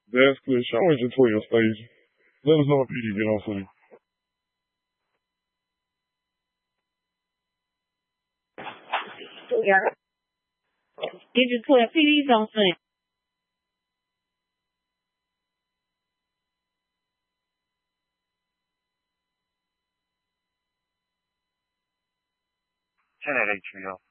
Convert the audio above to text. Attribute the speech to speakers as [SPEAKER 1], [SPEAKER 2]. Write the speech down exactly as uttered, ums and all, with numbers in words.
[SPEAKER 1] That's good. Show us your twelve stage. Let us know if you can get on soon.
[SPEAKER 2] Yeah. Get your twelve P Ds on soon.
[SPEAKER 3] ten at H B O.